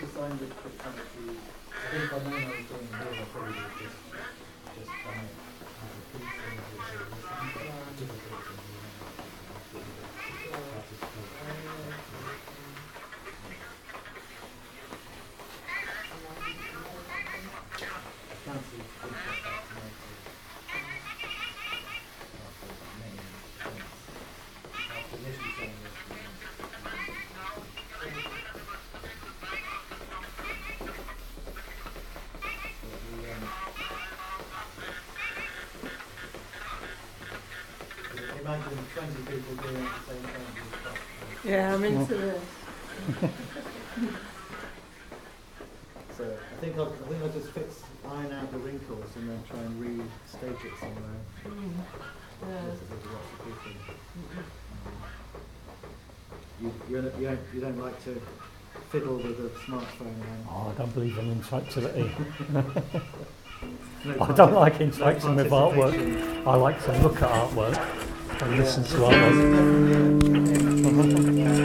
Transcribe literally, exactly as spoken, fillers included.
to sign the, the kind of the, I think by now I was doing the more, I probably would just, just come in as a piece and as a difficult thing, you know. Fancy big stuff back to make after initially saying this, imagine twenty people doing it at the same time. Yeah, I'm into this. So I think I'll, I think I'll just fix, iron out the wrinkles and then try and re-stage it somewhere. Mm. Yeah. There's a lot of people. You, you, don't, you, don't, you don't like to fiddle with a smartphone around? Oh, I don't believe in interactivity. No I don't like no interacting with participation. artwork. I like to look at artwork and Yeah, listen to it's artwork. definitely-